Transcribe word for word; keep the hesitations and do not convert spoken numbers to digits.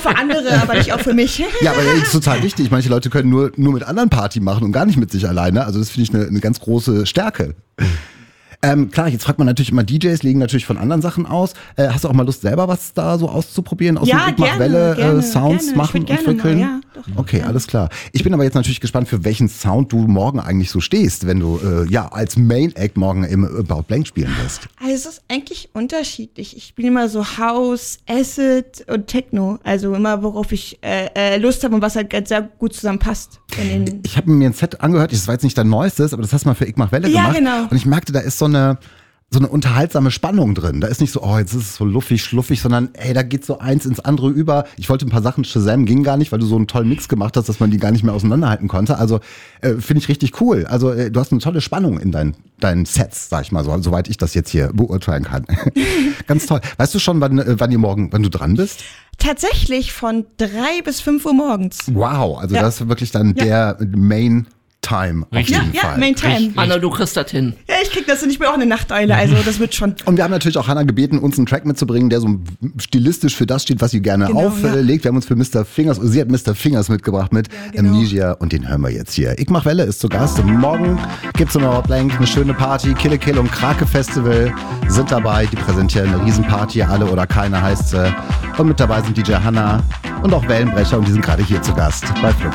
für andere, aber nicht auch für mich. Ja, aber das ist total wichtig. Manche Leute können nur, nur mit anderen Party machen und gar nicht mit sich alleine. Also das finde ich eine, eine ganz große Stärke. Ähm, klar, jetzt fragt man natürlich immer, D Js legen natürlich von anderen Sachen aus. Äh, hast du auch mal Lust, selber was da so auszuprobieren? Aus Ja, dem Big Mach gerne, Welle gerne, äh, Sounds gerne. machen, Ich würd gerne entwickeln? mal, ja, doch. Okay, Ja. alles klar. Ich bin aber jetzt natürlich gespannt, für welchen Sound du morgen eigentlich so stehst, wenn du äh, ja als Main Act morgen im About Blank spielen wirst. Also es ist eigentlich unterschiedlich. Ich spiele immer so House, Acid und Techno. Also immer, worauf ich äh, äh, Lust habe und was halt ganz sehr gut zusammenpasst. In den Ich habe mir ein Set angehört, das war jetzt nicht dein neuestes, aber das hast du mal für Ich Mach Welle Ja, gemacht. genau. Und ich merkte, da ist so eine so eine unterhaltsame Spannung drin. Da ist nicht so, oh, jetzt ist es so luffig, schluffig, sondern ey, da geht so eins ins andere über. Ich wollte ein paar Sachen Shazam, ging gar nicht, weil du so einen tollen Mix gemacht hast, dass man die gar nicht mehr auseinanderhalten konnte. Also äh, finde ich richtig cool. Also äh, du hast eine tolle Spannung in deinen, deinen Sets, sag ich mal so, soweit ich das jetzt hier beurteilen kann. Ganz toll. Weißt du schon, wann, äh, wann ihr morgen, wann du dran bist? Tatsächlich von drei bis fünf Uhr morgens. Wow, also Ja. das ist wirklich dann Ja. der Main Time auf Richtig. jeden Ja, Fall. Main Time. Anna, du kriegst das hin. Ja, ich krieg das und ich bin auch eine Nachteule, also das wird schon. Und wir haben natürlich auch Hannah gebeten, uns einen Track mitzubringen, der so stilistisch für das steht, was sie gerne Genau, auflegt. Wir haben uns für Mister Fingers, sie hat Mister Fingers mitgebracht mit genau. Amnesia und den hören wir jetzt hier. Ich Mach Welle ist zu Gast. Morgen gibt's im About Blank eine schöne Party. Kille Kill und Krake Festival sind dabei. Die präsentieren eine Riesenparty. Alle oder keine heißt sie. Und mit dabei sind D J Hannah und auch Wellenbrecher und die sind gerade hier zu Gast bei Flux.